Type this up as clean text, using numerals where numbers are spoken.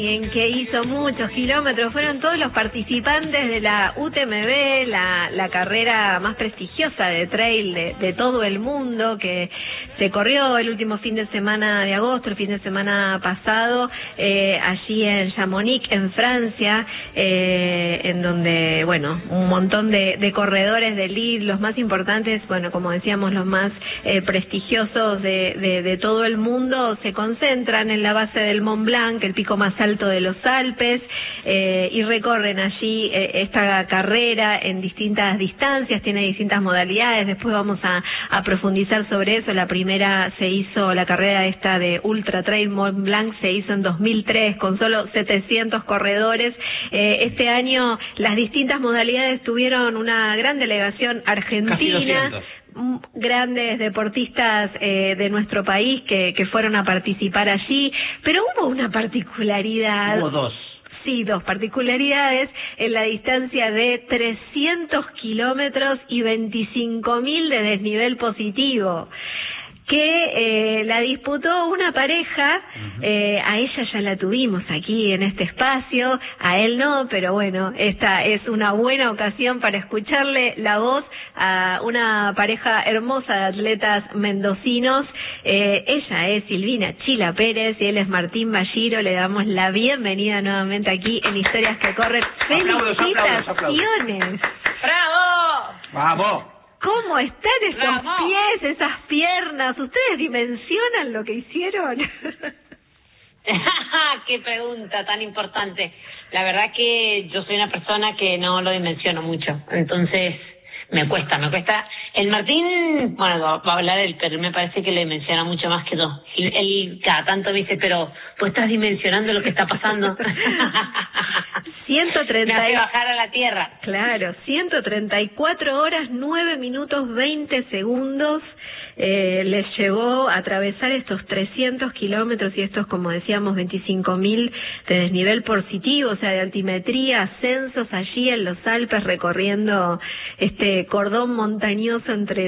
En que hizo muchos kilómetros, fueron todos los participantes de la UTMB, la carrera más prestigiosa de trail de todo el mundo, que se corrió el último fin de semana de agosto, el fin de semana pasado, allí en Chamonix, en Francia, en donde, bueno, un montón de corredores de elite, los más importantes, bueno, como decíamos, los más prestigiosos de todo el mundo, se concentran en la base del Mont Blanc, el pico más alto de los Alpes, y recorren allí esta carrera en distintas distancias, tiene distintas modalidades. Después vamos a profundizar sobre eso. La primera se hizo, la carrera esta de Ultra Trail Mont Blanc se hizo en 2003 con solo 700 corredores. Este año las distintas modalidades tuvieron una gran delegación argentina, grandes deportistas de nuestro país que fueron a participar allí, pero hubo una particularidad. Hubo dos. Sí, dos particularidades en la distancia de 300 kilómetros y 25.000 de desnivel positivo, que la disputó una pareja. A ella ya la tuvimos aquí en este espacio, a él no, pero bueno, esta es una buena ocasión para escucharle la voz a una pareja hermosa de atletas mendocinos. Ella es Silvina Chila Pérez y él es Martín Balliro. Le damos la bienvenida nuevamente aquí en Historias que Corren. ¡Felicitaciones! ¡Bravo! ¡Vamos! ¿Cómo están esos ¡Vamos! pies, esas piernas? ¿Ustedes dimensionan lo que hicieron? ¡Qué pregunta tan importante! La verdad que yo soy una persona que no lo dimensiono mucho, entonces me cuesta. El Martín, bueno, va a hablar él, pero me parece que le dimensiona mucho más que yo. Él cada tanto me dice, pero ¿vos estás dimensionando lo que está pasando? 130 Me hace bajar a la tierra. Claro, 134 horas, 9 minutos, 20 segundos. Les llevó a atravesar estos 300 kilómetros y estos, como decíamos, 25.000 de desnivel positivo, o sea, de altimetría, ascensos allí en los Alpes, recorriendo este cordón montañoso entre